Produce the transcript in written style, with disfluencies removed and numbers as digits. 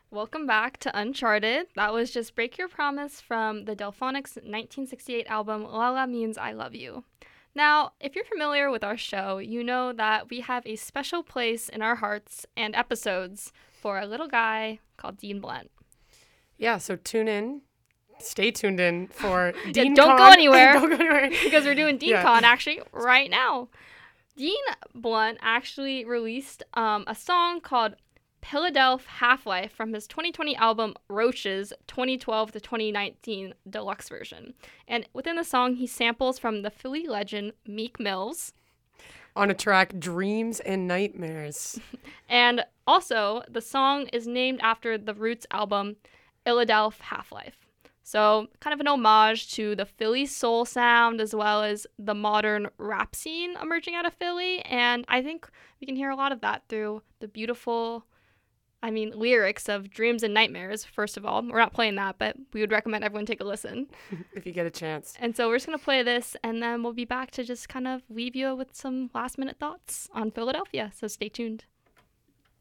Welcome back to Uncharted. That was just Break Your Promise from the Delphonics' 1968 album Lala Means I Love You. Now, if you're familiar with our show, you know that we have a special place in our hearts and episodes for a little guy called Dean Blunt. Yeah, so tune in. Stay tuned in for Don't DeanCon. go anywhere. Don't go anywhere. Because we're doing DeanCon actually right now. Dean Blunt actually released a song called Philadelphia Half-Life from his 2020 album Roaches 2012 to 2019 deluxe version. And within the song, he samples from the Philly legend Meek Mills. On a track, Dreams and Nightmares. And also, the song is named after the Roots album Philadelphia Half-Life. So kind of an homage to the Philly soul sound as well as the modern rap scene emerging out of Philly. And I think we can hear a lot of that through the beautiful lyrics of Dreams and Nightmares, first of all. We're not playing that, but we would recommend everyone take a listen. If you get a chance. And so we're just going to play this, and then we'll be back to just kind of leave you with some last-minute thoughts on Philadelphia. So stay tuned.